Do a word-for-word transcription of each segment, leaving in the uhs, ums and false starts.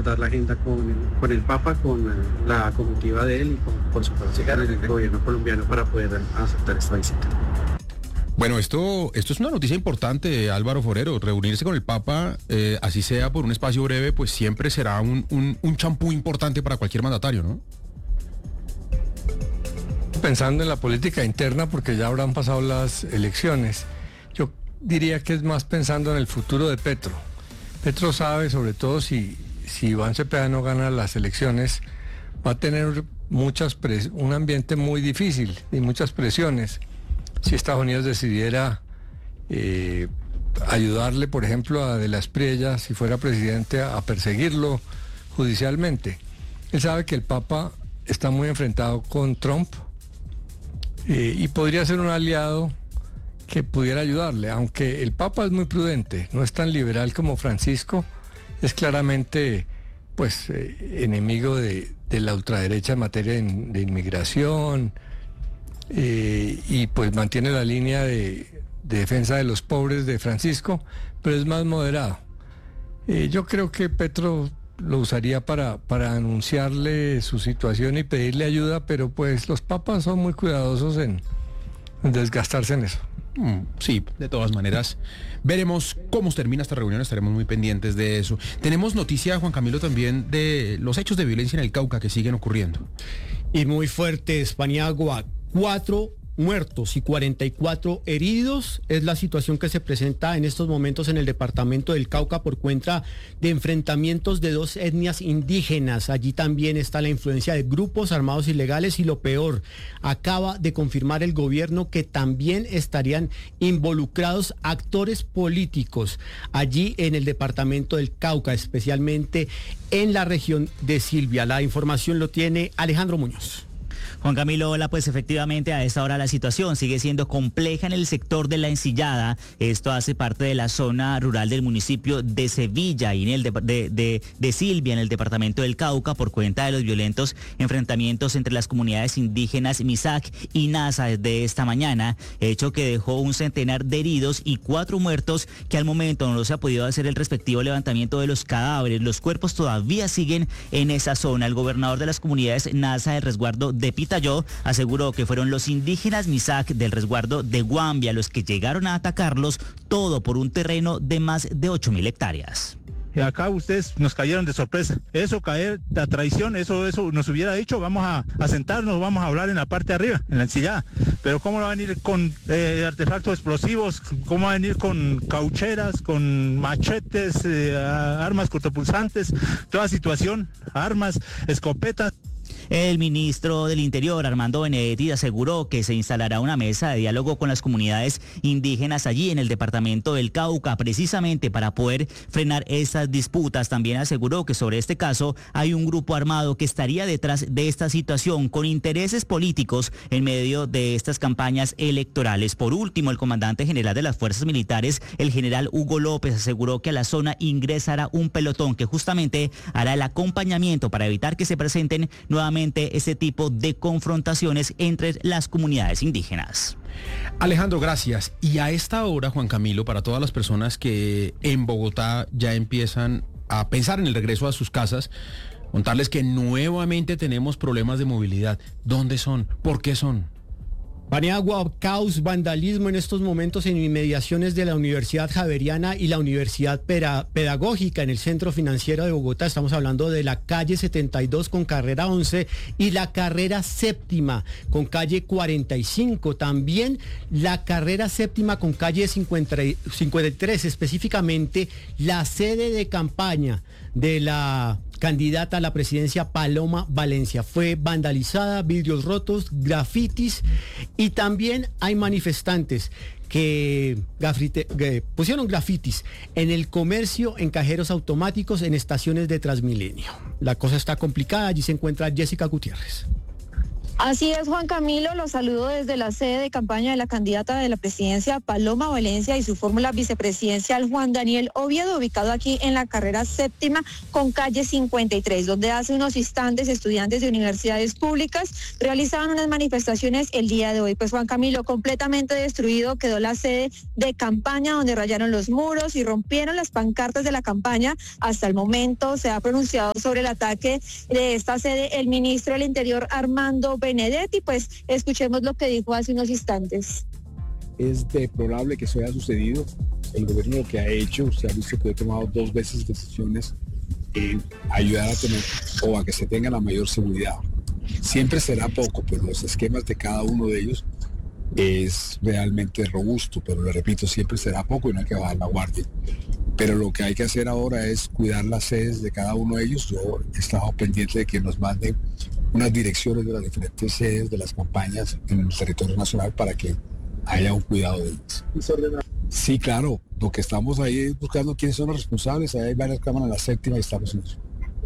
acordar la agenda con, con el Papa, con la comitiva de él y con, por supuesto con el gobierno colombiano para poder aceptar esta visita. Bueno, esto, esto es una noticia importante, Álvaro Forero. Reunirse con el Papa, eh, así sea por un espacio breve, pues siempre será un, un, un champú importante para cualquier mandatario, ¿no? Pensando en la política interna, porque ya habrán pasado las elecciones, yo diría que es más pensando en el futuro de Petro. Petro sabe, sobre todo si, si Iván Cepeda no gana las elecciones, va a tener muchas pres- un ambiente muy difícil y muchas presiones. Si Estados Unidos decidiera eh, ayudarle, por ejemplo, a De la Espriella, si fuera presidente, a perseguirlo judicialmente. Él sabe que el Papa está muy enfrentado con Trump eh, y podría ser un aliado que pudiera ayudarle, aunque el Papa es muy prudente, no es tan liberal como Francisco, es claramente pues eh, enemigo de, de la ultraderecha en materia de, de inmigración, eh, y pues mantiene la línea de, de defensa de los pobres de Francisco, pero es más moderado. Eh, yo creo que Petro lo usaría para, para anunciarle su situación y pedirle ayuda, pero pues los papas son muy cuidadosos en, en desgastarse en eso. Mm, sí, de todas maneras, veremos cómo termina esta reunión, estaremos muy pendientes de eso. Tenemos noticia, Juan Camilo, también de los hechos de violencia en el Cauca que siguen ocurriendo. Y muy fuertes, Paniagua, cuatro muertos y cuarenta y cuatro heridos es la situación que se presenta en estos momentos en el departamento del Cauca por cuenta de enfrentamientos de dos etnias indígenas. Allí también está la influencia de grupos armados ilegales y lo peor, acaba de confirmar el gobierno que también estarían involucrados actores políticos allí en el departamento del Cauca, especialmente en la región de Silvia. La información lo tiene Alejandro Muñoz. Juan Camilo, hola, pues efectivamente a esta hora la situación sigue siendo compleja en el sector de La Encillada. Esto hace parte de la zona rural del municipio de Sevilla y en el de, de, de, de Silvia, en el departamento del Cauca, por cuenta de los violentos enfrentamientos entre las comunidades indígenas Misak y Nasa desde esta mañana, hecho que dejó un centenar de heridos y cuatro muertos, que al momento no se ha podido hacer el respectivo levantamiento de los cadáveres. Los cuerpos todavía siguen en esa zona. El gobernador de las comunidades Nasa del resguardo de Pitayó aseguró que fueron los indígenas Misak del resguardo de Guambia los que llegaron a atacarlos, todo por un terreno de más de ocho mil hectáreas. Y acá ustedes nos cayeron de sorpresa. Eso caer, la traición, eso eso nos hubiera dicho, vamos a, a sentarnos, vamos a hablar en la parte de arriba, en la encillada. Pero ¿cómo van a venir con eh, artefactos explosivos? ¿Cómo van a venir con caucheras, con machetes, eh, armas cortopulsantes? Toda situación, armas, escopetas. El ministro del Interior, Armando Benedetti, aseguró que se instalará una mesa de diálogo con las comunidades indígenas allí en el departamento del Cauca, precisamente para poder frenar estas disputas. También aseguró que sobre este caso hay un grupo armado que estaría detrás de esta situación con intereses políticos en medio de estas campañas electorales. Por último, el comandante general de las fuerzas militares, el general Hugo López, aseguró que a la zona ingresará un pelotón que justamente hará el acompañamiento para evitar que se presenten nuevamente ese tipo de confrontaciones entre las comunidades indígenas. Alejandro, gracias. Y a esta hora, Juan Camilo, para todas las personas que en Bogotá ya empiezan a pensar en el regreso a sus casas, contarles que nuevamente tenemos problemas de movilidad. ¿Dónde son? ¿Por qué son? Paniagua, caos, vandalismo en estos momentos en inmediaciones de la Universidad Javeriana y la Universidad Pera- Pedagógica en el Centro Financiero de Bogotá. Estamos hablando de la calle setenta y dos con carrera once y la carrera séptima con calle cuarenta y cinco. También la carrera séptima con calle cincuenta y tres, específicamente la sede de campaña de la candidata a la presidencia Paloma Valencia. Fue vandalizada, vidrios rotos, grafitis y también hay manifestantes que, gafrite, que pusieron grafitis en el comercio, en cajeros automáticos, en estaciones de Transmilenio. La cosa está complicada, allí se encuentra Jessica Gutiérrez. Así es, Juan Camilo, los saludo desde la sede de campaña de la candidata de la presidencia Paloma Valencia y su fórmula vicepresidencial Juan Daniel Oviedo, ubicado aquí en la carrera séptima con calle cincuenta y tres, donde hace unos instantes estudiantes de universidades públicas realizaban unas manifestaciones el día de hoy. Pues Juan Camilo, completamente destruido quedó la sede de campaña, donde rayaron los muros y rompieron las pancartas de la campaña. Hasta el momento se ha pronunciado sobre el ataque de esta sede el ministro del Interior, Armando Benedetti. Pues escuchemos lo que dijo hace unos instantes. Es deplorable que eso haya sucedido. El gobierno lo que ha hecho, se ha visto que ha tomado dos veces decisiones en ayudar a tener o a que se tenga la mayor seguridad. Siempre será poco, pero los esquemas de cada uno de ellos es realmente robusto, pero le repito, siempre será poco y no hay que bajar la guardia. Pero lo que hay que hacer ahora es cuidar las sedes de cada uno de ellos. Yo he estado pendiente de que nos manden unas direcciones de las diferentes sedes de las campañas en el territorio nacional para que haya un cuidado de ellas. Sí, claro, lo que estamos ahí es buscando quiénes son los responsables. Ahí hay varias cámaras en la séptima y estamos en eso.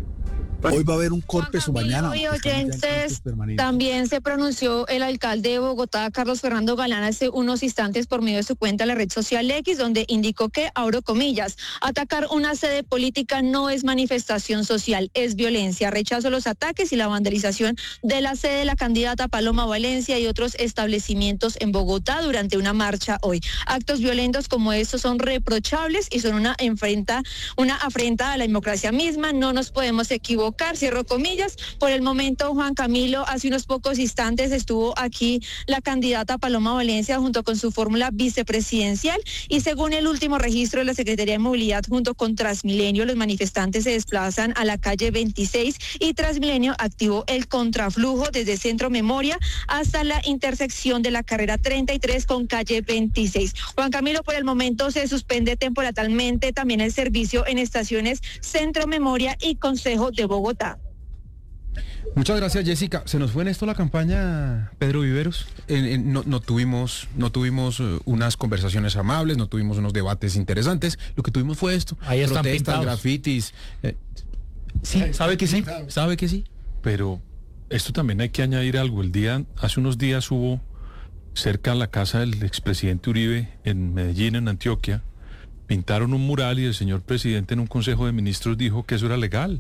Hoy va a haber un corte o mañana. Y oyentes, también se pronunció el alcalde de Bogotá, Carlos Fernando Galán, hace unos instantes por medio de su cuenta en la red social X, donde indicó que, abro comillas, atacar una sede política no es manifestación social, es violencia. Rechazo los ataques y la vandalización de la sede de la candidata Paloma Valencia y otros establecimientos en Bogotá durante una marcha hoy. Actos violentos como estos son reprochables y son una enfrenta, una afrenta a la democracia misma. No nos podemos equivocar. Cierro comillas. Por el momento, Juan Camilo, hace unos pocos instantes estuvo aquí la candidata Paloma Valencia junto con su fórmula vicepresidencial y según el último registro de la Secretaría de Movilidad junto con Transmilenio, los manifestantes se desplazan a la calle veintiséis y Transmilenio activó el contraflujo desde Centro Memoria hasta la intersección de la carrera treinta y tres con calle veintiséis. Juan Camilo, por el momento se suspende temporalmente también el servicio en estaciones Centro Memoria y Consejo de Bogotá. Bogotá. Muchas gracias, Jessica. Se nos fue en esto la campaña, Pedro Viveros. Eh, eh, no, no tuvimos, no tuvimos uh, unas conversaciones amables, no tuvimos unos debates interesantes. Lo que tuvimos fue esto. Ahí están protestas, pintados. grafitis. Eh, sí, sabe que sí, sabe que sí. Pero esto también hay que añadir algo. El día, hace unos días hubo cerca a la casa del expresidente Uribe en Medellín, en Antioquia, pintaron un mural y el señor presidente en un consejo de ministros dijo que eso era legal.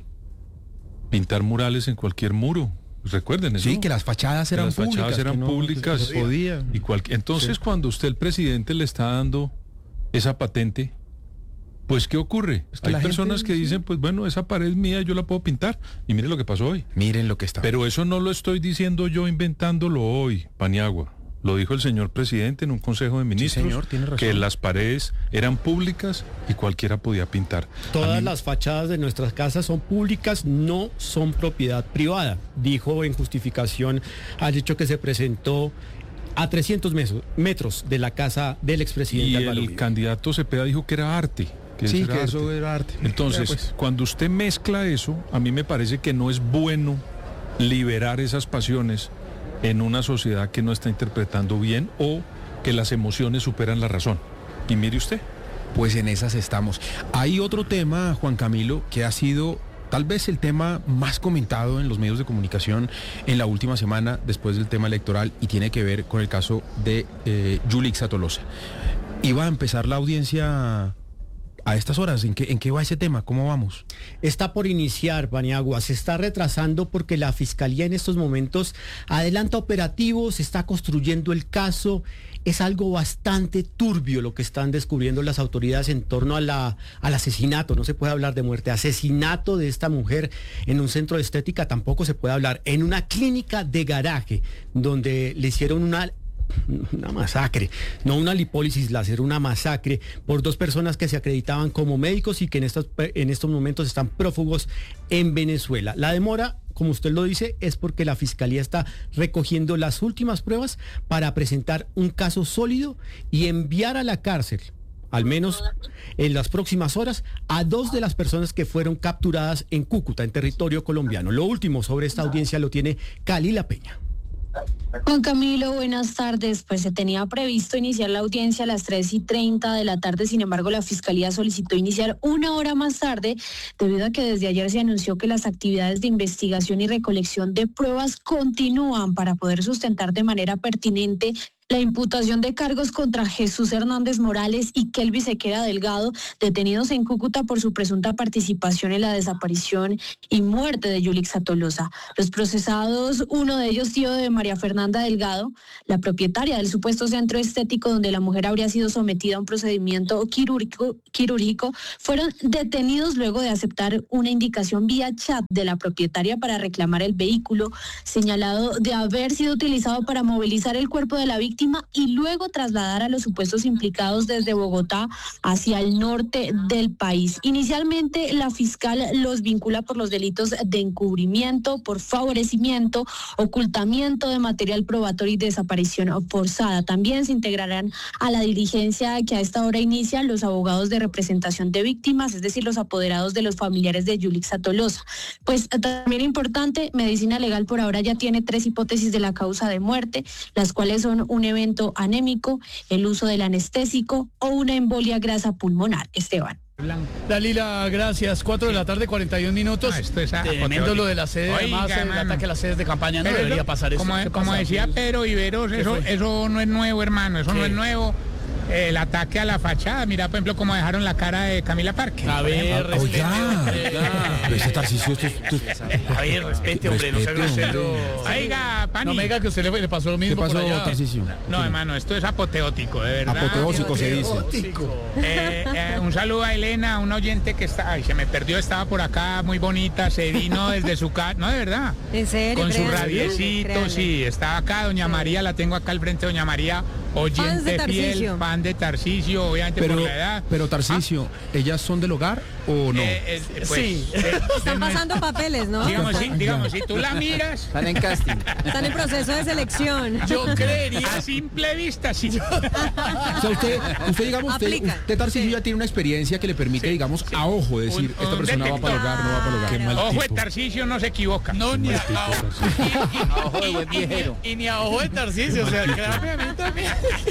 Pintar murales en cualquier muro. Recuerden eso. Sí, que las fachadas eran las públicas. fachadas eran no, públicas. Se podía. Y cual, entonces, sí. Cuando usted, el presidente, le está dando esa patente, pues, ¿qué ocurre? Es que hay personas gente, que dicen, pues, bueno, esa pared es mía, yo la puedo pintar. Y mire lo que pasó hoy. Miren lo que está. Pero eso no lo estoy diciendo yo inventándolo hoy, Paniagua. Lo dijo el señor presidente en un consejo de ministros, sí, señor, tiene razón, que las paredes eran públicas y cualquiera podía pintar. Todas mí... las fachadas de nuestras casas son públicas, no son propiedad privada, dijo en justificación al hecho que se presentó a trescientos metros de la casa del expresidente y Álvaro el Uribe. Candidato Cepeda dijo que era arte. Que sí, eso que era eso arte. era arte. Entonces, pues, cuando usted mezcla eso, a mí me parece que no es bueno liberar esas pasiones en una sociedad que no está interpretando bien o que las emociones superan la razón. Y mire usted. Pues en esas estamos. Hay otro tema, Juan Camilo, que ha sido tal vez el tema más comentado en los medios de comunicación en la última semana después del tema electoral y tiene que ver con el caso de eh, Yulixa Tolosa. Iba a empezar la audiencia a estas horas. ¿En qué, ¿En qué va ese tema? ¿Cómo vamos? Está por iniciar, Paniagua. Se está retrasando porque la Fiscalía en estos momentos adelanta operativos, está construyendo el caso. Es algo bastante turbio lo que están descubriendo las autoridades en torno a la, al asesinato. No se puede hablar de muerte. Asesinato de esta mujer en un centro de estética tampoco se puede hablar. En una clínica de garaje donde le hicieron una... una masacre, no una lipólisis láser, una masacre por dos personas que se acreditaban como médicos y que en estos, en estos momentos están prófugos en Venezuela. La demora, como usted lo dice, es porque la Fiscalía está recogiendo las últimas pruebas para presentar un caso sólido y enviar a la cárcel, al menos en las próximas horas, a dos de las personas que fueron capturadas en Cúcuta, en territorio colombiano. Lo último sobre esta audiencia lo tiene Cali La Peña. Juan Camilo, buenas tardes. Pues se tenía previsto iniciar la audiencia a las tres y treinta de la tarde, sin embargo la Fiscalía solicitó iniciar una hora más tarde debido a que desde ayer se anunció que las actividades de investigación y recolección de pruebas continúan para poder sustentar de manera pertinente la imputación de cargos contra Jesús Hernández Morales y Kelvis Sequera Delgado, detenidos en Cúcuta por su presunta participación en la desaparición y muerte de Yulixa Tolosa. Los procesados, uno de ellos tío de María Fernanda Delgado, la propietaria del supuesto centro estético donde la mujer habría sido sometida a un procedimiento quirúrgico, quirúrgico, fueron detenidos luego de aceptar una indicación vía chat de la propietaria para reclamar el vehículo, señalado de haber sido utilizado para movilizar el cuerpo de la víctima y luego trasladar a los supuestos implicados desde Bogotá hacia el norte del país. Inicialmente, la fiscal los vincula por los delitos de encubrimiento, por favorecimiento, ocultamiento de material probatorio y desaparición forzada. También se integrarán a la diligencia que a esta hora inician los abogados de representación de víctimas, es decir, los apoderados de los familiares de Yulixa Tolosa. Pues también importante, Medicina Legal por ahora ya tiene tres hipótesis de la causa de muerte, las cuales son un evento anémico, el uso del anestésico o una embolia grasa pulmonar. Esteban. Dalila, gracias. cuatro de la tarde, cuarenta y un minutos. Ah, esto es tremendo lo de la sede, Oiga, además el hermano. ataque a las sedes de campaña. No Pero debería eso- pasar eso. Como, ¿Qué como pasa? decía Pedro Iberos, ¿Qué eso, fue? eso no es nuevo, hermano, eso ¿Qué? no es nuevo. El ataque a la fachada, mira, por ejemplo, cómo dejaron la cara de Camila Parque. A ver, Oh, respete, ya. hombre. Pero ese Tarcisio, esto, esto- A ver, respete, hombre, no sea Respete, grosero. Oiga, Pani. No me diga que a usted le, le pasó lo ¿qué mismo pasó, por allá. Tarcisio? No, hermano, esto es apoteótico, de verdad. Apoteósico se dice. Eh, eh, un saludo a Elena, una oyente que está, ay, se me perdió, estaba por acá, muy bonita, se vino desde su casa, no, de verdad. ¿En serio? Con su Créanle, radiecito, créanle. sí, estaba acá, doña María, la tengo acá al frente, doña María, oyente Fans de fiel, Tarcisio. fan de Tarcisio, obviamente Pero, por la edad. pero Tarcisio, ¿ellas son del hogar o no? Eh, eh, pues, Sí. de- de Están nues- pasando papeles, ¿no? Digamos, sí, digamos, si tú la miras, Están en casting. Están en proceso de selección. Yo creería. a simple vista, sí. O sea, usted, usted digamos, usted, Aplica. usted Tarcisio ya tiene una experiencia que le permite, digamos, a ojo decir, Un- esta un persona va para el hogar, no va para el hogar. Qué mal Ojo, el tipo. Tarcisio no se equivoca. No, ni a, A ojo de buen y, viejero. y ni a ojo de Tarcisio, o sea, créame a mí también.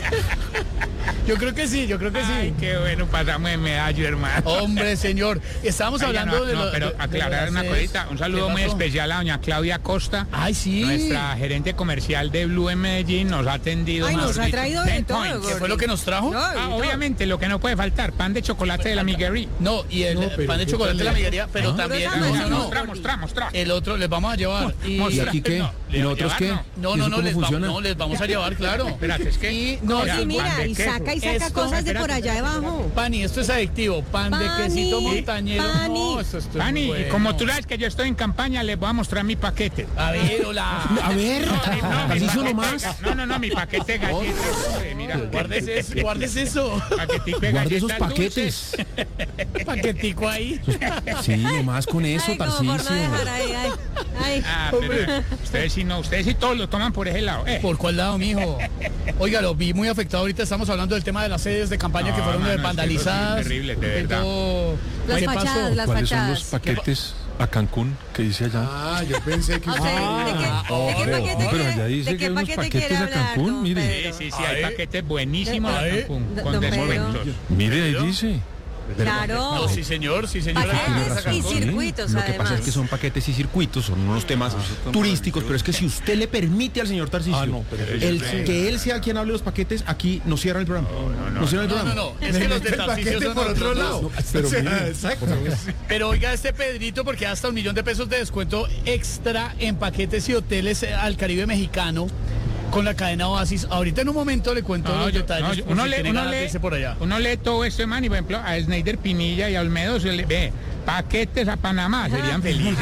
Yo creo que sí, yo creo que Ay, sí. qué bueno, pasamos de medallo, hermano. Hombre, señor, estábamos Oiga, hablando no, de no, lo- pero de- de aclarar las una sedes. cosita, un saludo ¿Qué muy pasó? especial a doña Claudia Costa, Ay, sí. nuestra gerente comercial de Blue en Medellín, nos ha atendido. Ay, más nos ha dicho, traído ten de todo, points. gordo. ¿Qué fue lo que nos trajo? No, Ah, y todo. obviamente, lo que no puede faltar, pan de chocolate de la Miguerí. No, y el No, pero pan de ¿qué chocolate de tal la le- miguería, pero Ah. también. Pero No, esa no, no, no. Mostra, mostra, mostra. El otro les vamos a llevar. Y, ¿Y aquí qué? No, ¿Y nosotros qué? llevar, no, ¿Y no, eso no, cómo les vamos, funciona? no, les vamos a llevar, claro. Espérate, es que... Y no, Mira, Sí, pan mira, de y queso. saca y saca Esto- cosas de por espérate. allá debajo. pan y esto es adictivo. Pan de Pani, quesito montañero. pani. No, esto, esto es Pani, muy y bueno. como tú sabes que yo estoy en campaña, les voy a mostrar mi paquete. A ver, hola. A ver, No, mi Tarcisio paquete- nomás. No, no, no, mi paquete de galletas. hombre, Mira, Guárdese eso, guárdese eso. paquetico de Guarde esos galletas paquetes. dulces. Paquetico ahí. Sí, nomás con eso, Ay, como por no Tarcisio. dejar ahí, ay, ay. Ah, pero ustedes sí no, ustedes sí todos lo toman por ese lado. Eh. ¿Por cuál lado, mijo? Oiga, lo vi muy afectado. Ahorita estamos hablando del tema de las sedes de campaña No, que fueron mano, es que vandalizadas. eso es terrible, de verdad. Todo- Las ¿Qué fachadas, pasó? las ¿Cuáles son fachadas. los paquetes a Cancún que dice allá? Ah, yo pensé que... O sea, ¿de qué, de qué pero- paquete pero quiere, allá dice de que qué unos paquete paquetes quiere a hablar, Cancún, don mire. Pedro? Sí, sí, sí, hay paquetes buenísimos Ay. de Cancún, Don con Pedro. descuentos. Mire, ahí dice. Claro. No, sí, señor, sí, señor. Paquetes y razón. circuitos, Lo que pasa es además. que son paquetes y circuitos, son unos temas turísticos, pero es que si usted le permite al señor Tarcisio Ah, no, pero eso el, es- que él sea quien hable los paquetes, aquí nos cierra el programa. Nos cierra el No, programa. no, no. Es que los de Tarcisio son por otro otros lado. dos. Pero mire, exacto. Pero oiga este Pedrito, porque hasta un millón de pesos de descuento extra en paquetes y hoteles eh, al Caribe mexicano con la cadena Oasis. Ahorita en un momento le cuento No, los yo- detalles. no, yo- por uno si lee, tiene uno ganas de lee- irse por allá. uno lee todo esto, man, y por ejemplo, a Snyder Pinilla y a Olmedo se le ve paquetes a Panamá, serían felices.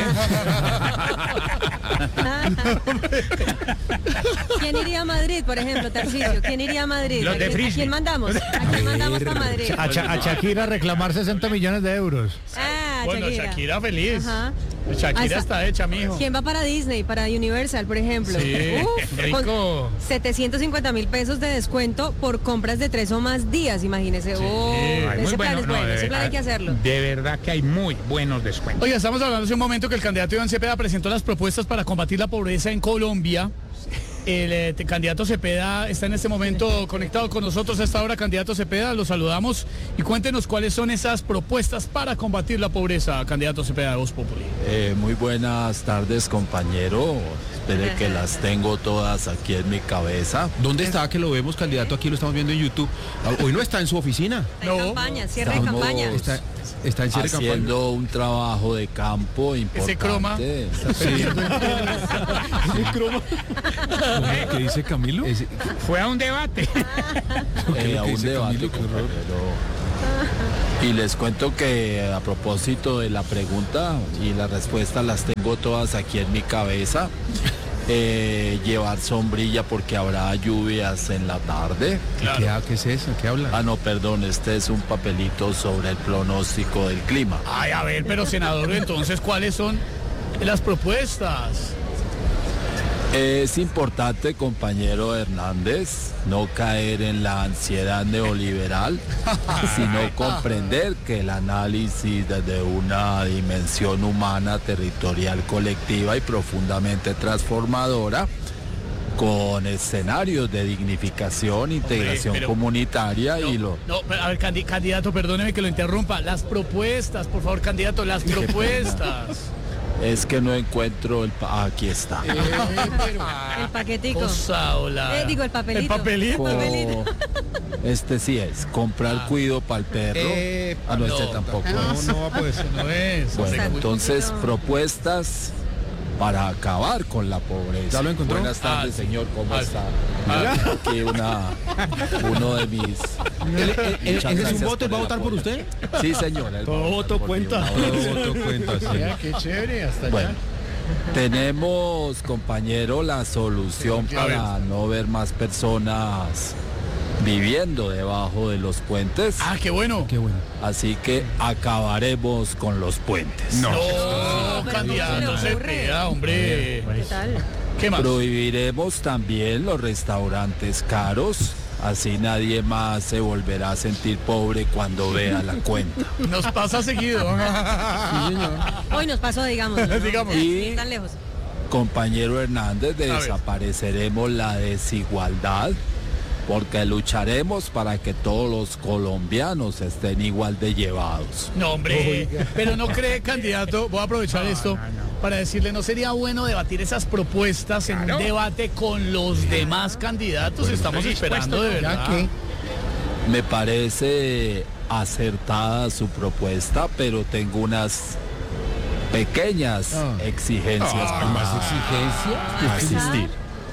¿Quién iría a Madrid, por ejemplo, Tarcisio? ¿Quién iría a Madrid? Los ¿A de quién- ¿A Frisbee. quién mandamos? ¿A quién mandamos para Madrid? A, Cha- a Shakira reclamar sesenta millones de euros. Ah, Bueno, Shakira. Shakira feliz. Ajá. Shakira Ah, esa- está hecha, mijo. ¿Quién va para Disney, para Universal, por ejemplo? Sí, rico. con setecientos cincuenta mil pesos de descuento por compras de tres o más días, imagínese. Oh, Ay, ese plan es no, bueno, de ese plan hay verdad- que hacerlo. De verdad que hay muy buenos descuentos. Oiga, estamos hablando hace un momento que el candidato Iván Cepeda presentó las propuestas para combatir la pobreza en Colombia. el eh, candidato Cepeda está en este momento conectado con nosotros a esta hora. Candidato Cepeda, lo saludamos y cuéntenos cuáles son esas propuestas para combatir la pobreza, candidato Cepeda de Voz Populi. Eh, muy buenas tardes, compañero. Espere que las tengo todas aquí en mi cabeza. ¿Dónde está que lo vemos, candidato? Aquí lo estamos viendo en YouTube. Hoy no está en su oficina. Hay campaña, cierre de Estamos campaña. Está, está en cierre de haciendo campaña. un trabajo de campo importante. Ese croma. Sí. ¿Qué dice Camilo? Ese- Fue a un debate. Eh, a ¿Qué un dice debate, Camilo? Qué horror. compañero. Y les cuento que a propósito de la pregunta y la respuesta las tengo todas aquí en mi cabeza. Eh, llevar sombrilla porque habrá lluvias en la tarde. ¿Qué, ¿Qué es eso? ¿Qué habla? Ah, no, perdón, este es un papelito sobre el pronóstico del clima. Ay, a ver, pero senador, entonces, ¿cuáles son las propuestas? Es importante, compañero Hernández, no caer en la ansiedad neoliberal, sino comprender que el análisis desde una dimensión humana, territorial, colectiva y profundamente transformadora, con escenarios de dignificación, integración pero- comunitaria No, y lo... no, pero, a ver, candi- candidato, perdóneme que lo interrumpa. Las propuestas, por favor, candidato, las propuestas. Es que no encuentro el... pa- Aquí está. El paquetico. Cosa, hola. Eh, digo, el papelito. El papelito. Co- papelito. Este sí es, comprar cuido para el perro. Eh, ah, no, este no, tampoco No, es. no, pues. No es. Bueno, Está entonces poquito. propuestas para acabar con la pobreza. ¿Ya lo encontró? Buenas tardes, Ah, sí. señor, ¿cómo Ah, está? ah. Aquí una, uno de mis... ¿Ese es Muchas un gracias voto? por ¿Va a el votar por apoyo. usted? Sí, señor. él va a Todo votar voto por mí, cuenta. una Todo vez. voto cuenta, sí. Qué chévere, hasta Bueno, tenemos, compañero, la solución A ver. para no ver más personas viviendo debajo de los puentes. Ah, qué bueno. Qué bueno. Así que acabaremos con los puentes. No, pero candidato ¿cómo se le Cepeda, hombre. ¿Qué tal? ¿Qué más? Prohibiremos también los restaurantes caros, así nadie más se volverá a sentir pobre cuando vea la cuenta. Nos pasa seguido. Hoy nos pasó, digamos. Digamos. Y- tan lejos. Compañero Hernández, ver. desapareceremos la desigualdad porque lucharemos para que todos los colombianos estén igual de llevados. No, hombre. Pero no cree, candidato, voy a aprovechar esto para decirle, ¿no sería bueno debatir esas propuestas en un debate con los demás candidatos? Estamos esperando de verdad. Me parece acertada su propuesta, pero tengo unas pequeñas exigencias para ¿Más exigencia? asistir.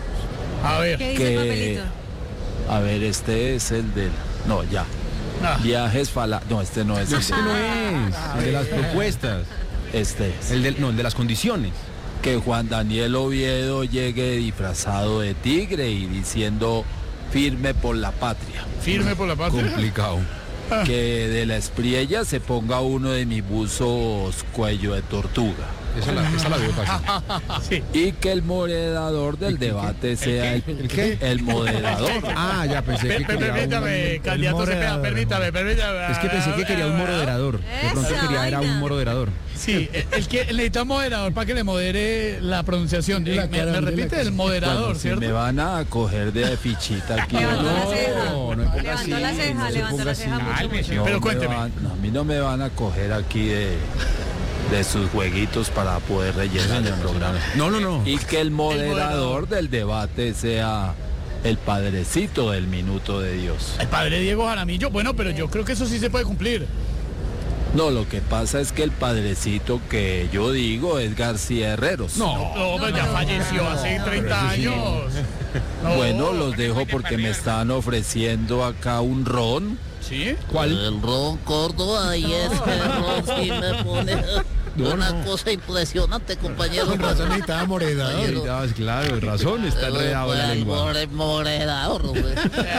A ver. ¿Qué dice que- el papelito? A ver, este es el del... No, ya. Ah. Viajes fala... No, este no es el Ese del- no es. El de las propuestas. Este es. El del, no, el de las condiciones. Que Juan Daniel Oviedo llegue disfrazado de tigre y diciendo firme por la patria. Firme por la patria. Complicado. Que de la espriella se ponga uno de mis buzos cuello de tortuga. Esa la, esa la veo fácil. Sí. Y que el moderador del debate sea el, ¿El qué? el moderador. Ah, ya pensé Per- que per- quería Permítame, un... candidato Cepeda, moderador. permítame, permítame. Es que pensé que quería un moderador. De pronto Esa quería era vaina. un moderador. Sí, el, el que necesita un moderador para que le modere la pronunciación. Dile la me, cara, me dile la repite cara. el moderador, Bueno, si ¿cierto? me van a coger de fichita aquí. Levantó la no, ceja. no, no ponga Levantó la así, ceja, no se levantó ponga la así. ceja mucho, Cálmese. mucho. no Pero me cuénteme. van- no, a mí no me van a coger aquí de, de sus jueguitos para poder rellenar el programa. No, no, no. Y que el moderador del debate sea el padrecito del minuto de Dios. El padre Diego Jaramillo, bueno, pero yo creo que eso sí se puede cumplir. No, lo que pasa es que el padrecito que yo digo es García Herreros. No. No, pero ya falleció hace treinta años. No. Bueno, los dejo porque me están ofreciendo acá un ron. ¿Sí? ¿Cuál? El ron Córdoba y este ron sí me pone una cosa impresionante, compañero. Con razón necesitaba moderador. Compañero. Claro, razón, está enredado la El lengua. more- moderador, hombre.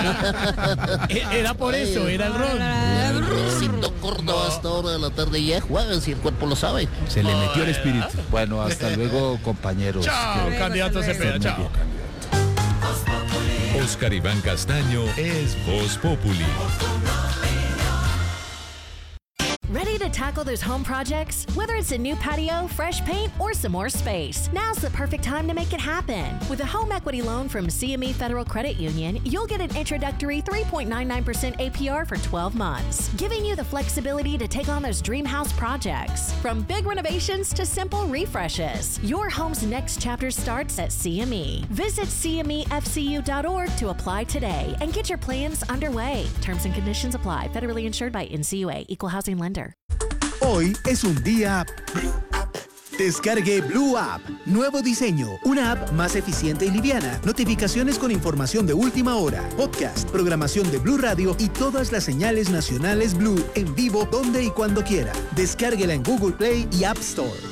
E- Era por eso, era el ron. El roncito Córdoba hasta hora de la tarde y es jueves y el cuerpo lo sabe. Se le metió el espíritu. Bueno, hasta luego, compañeros. Chao, luego, candidato hasta luego. Cepeda, chao. Oscar Iván Castaño es Voz Populi. Ready to tackle those home projects? Whether it's a new patio, fresh paint, or some more space, now's the perfect time to make it happen. With a home equity loan from C M E Federal Credit Union, you'll get an introductory three point nine nine percent A P R for twelve months, giving you the flexibility to take on those dream house projects. From big renovations to simple refreshes, your home's next chapter starts at C M E. Visit C M E F C U dot org to apply today and get your plans underway. Terms and conditions apply. Federally insured by N C U A, Equal Housing Lender. Hoy es un día... Descargue Blue App. Nuevo diseño. Una app más eficiente y liviana. Notificaciones con información de última hora. Podcast, programación de Blue Radio y todas las señales nacionales Blue en vivo donde y cuando quiera. Descárguela en Google Play y App Store.